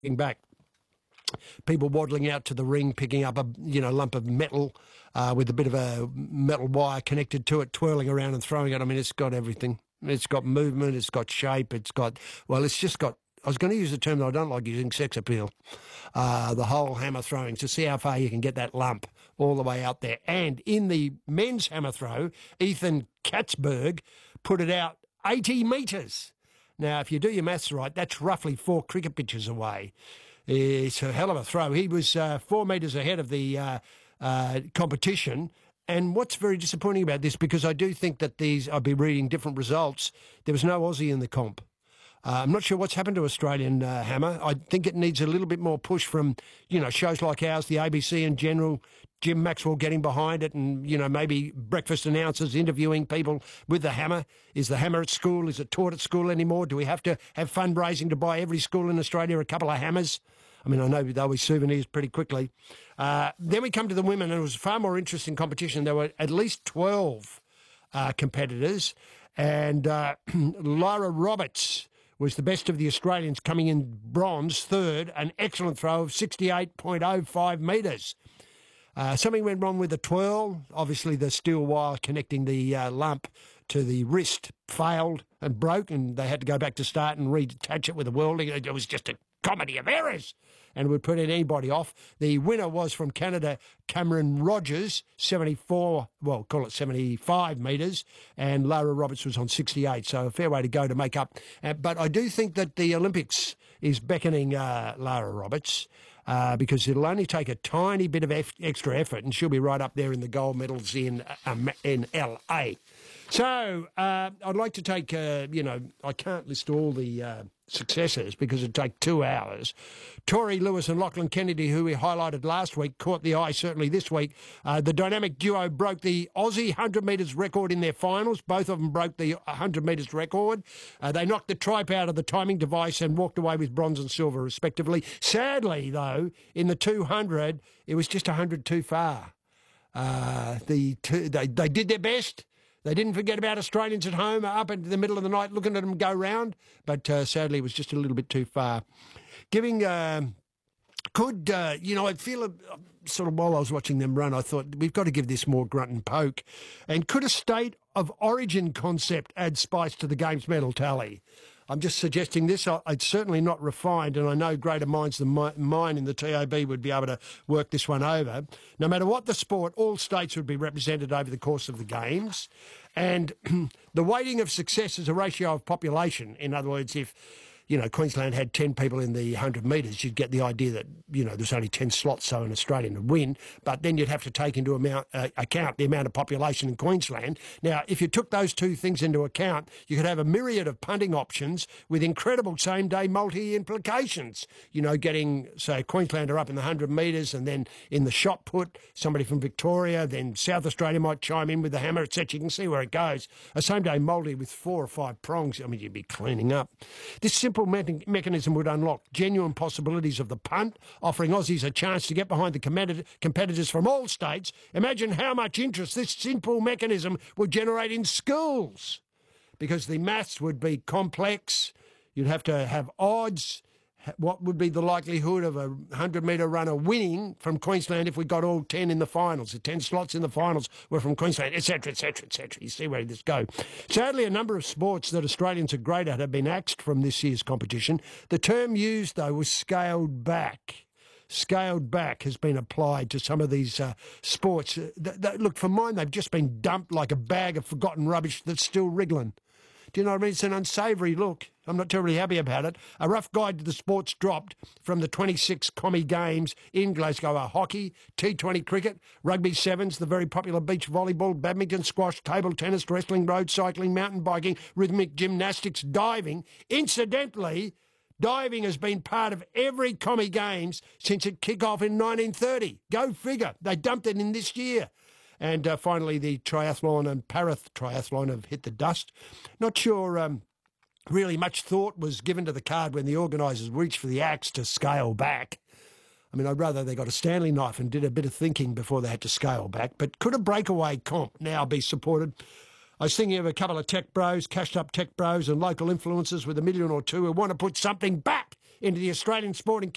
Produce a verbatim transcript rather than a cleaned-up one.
back. People waddling out to the ring, picking up a you know lump of metal uh, with a bit of a metal wire connected to it, twirling around and throwing it. I mean, it's got everything. It's got movement. It's got shape. It's got well. It's just got. I was going to use the term that I don't like using, sex appeal. Uh, the whole hammer throwing to see how far you can get that lump all the way out there. And in the men's hammer throw, Ethan Katzberg put it out eighty metres. Now, if you do your maths right, that's roughly four cricket pitches away. It's a hell of a throw. He was uh, four metres ahead of the uh, uh, competition. And what's very disappointing about this, because I do think that these, I'll be reading different results, there was no Aussie in the comp. Uh, I'm not sure what's happened to Australian uh, hammer. I think it needs a little bit more push from, you know, shows like ours, the A B C in general, Jim Maxwell getting behind it, and, you know, maybe breakfast announcers interviewing people with the hammer. Is the hammer at school? Is it taught at school anymore? Do we have to have fundraising to buy every school in Australia a couple of hammers? I mean, I know they'll be souvenirs pretty quickly. Uh, then we come to the women, and it was a far more interesting competition. There were at least twelve uh, competitors, and uh, Lyra Roberts was the best of the Australians, coming in bronze, third, an excellent throw of sixty-eight point oh five metres. Uh, something went wrong with the twirl. Obviously, the steel wire connecting the uh, lump to the wrist failed and broke, and they had to go back to start and reattach it with a welding. It was just a comedy of errors, and would put anybody off. The winner was from Canada, Cameron Rogers, seventy-four, well, call it seventy-five metres, and Lara Roberts was on sixty-eight, so a fair way to go to make up. Uh, but I do think that the Olympics is beckoning uh, Lara Roberts, uh, because it'll only take a tiny bit of eff- extra effort, and she'll be right up there in the gold medals in, uh, in L A. So uh, I'd like to take, uh, you know, I can't list all the uh, successes because it'd take two hours. Tori Lewis and Lachlan Kennedy, who we highlighted last week, caught the eye certainly this week. Uh, the dynamic duo broke the Aussie one hundred metres record in their finals. Both of them broke the one hundred metres record. Uh, they knocked the tripe out of the timing device and walked away with bronze and silver, respectively. Sadly, though, in the two hundred, it was just one hundred too far. Uh, the two, they, they did their best. They didn't forget about Australians at home up in the middle of the night looking at them go round, but uh, sadly it was just a little bit too far. Giving, uh, could, uh, you know, I feel, uh, sort of while I was watching them run, I thought we've got to give this more grunt and poke. And could a state of origin concept add spice to the game's medal tally? I'm just suggesting this. It's certainly not refined, and I know greater minds than mine in the T A B would be able to work this one over. No matter what the sport, all states would be represented over the course of the games. And the weighting of success is a ratio of population. In other words, if, you know, Queensland had ten people in the one hundred metres, you'd get the idea that, you know, there's only ten slots, so an Australian would win. But then you'd have to take into amount, uh, account the amount of population in Queensland. Now, if you took those two things into account, you could have a myriad of punting options with incredible same-day multi-implications. You know, getting, say, Queenslander up in the one hundred metres, and then in the shot put, somebody from Victoria, then South Australia might chime in with the hammer, et cetera. You can see where it goes. A same-day multi with four or five prongs, I mean, you'd be cleaning up. This simple me- mechanism would unlock genuine possibilities of the punt, offering Aussies a chance to get behind the com- competitors from all states. Imagine how much interest this simple mechanism would generate in schools, because the maths would be complex. You'd have to have odds. What would be the likelihood of a one hundred metre runner winning from Queensland if we got all ten in the finals? The ten slots in the finals were from Queensland, et cetera, et cetera, et cetera. You see where this goes. Sadly, a number of sports that Australians are great at have been axed from this year's competition. The term used, though, was scaled back. Scaled back has been applied to some of these uh, sports. Uh, th- th- look, for mine, they've just been dumped like a bag of forgotten rubbish that's still wriggling. Do you know what I mean? It's an unsavoury look. I'm not terribly happy about it. A rough guide to the sports dropped from the twenty-six commie games in Glasgow are hockey, T twenty cricket, rugby sevens, the very popular beach volleyball, badminton, squash, table tennis, wrestling, road cycling, mountain biking, rhythmic gymnastics, diving. Incidentally, diving has been part of every commie games since it kicked off in nineteen thirty. Go figure. They dumped it in this year. And uh, finally, the triathlon and parath triathlon have hit the dust. Not sure um, really much thought was given to the card when the organisers reached for the axe to scale back. I mean, I'd rather they got a Stanley knife and did a bit of thinking before they had to scale back. But could a breakaway comp now be supported? I was thinking of a couple of tech bros, cashed-up tech bros and local influencers with a million or two who want to put something back into the Australian sporting